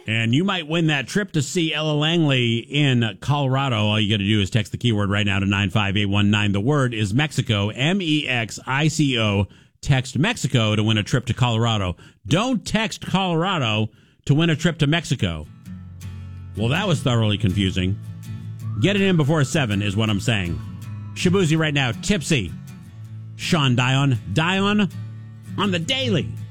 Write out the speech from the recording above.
And you might win that trip to see Ella Langley in Colorado. All you got to do is text the keyword right now to 95819. The word is Mexico, Mexico. Text Mexico to win a trip to Colorado. Don't text Colorado to win a trip to Mexico. Well, that was thoroughly confusing. Get it in before 7 is what I'm saying. Shabuzi right now, Tipsy. Sean Dion on the Daily.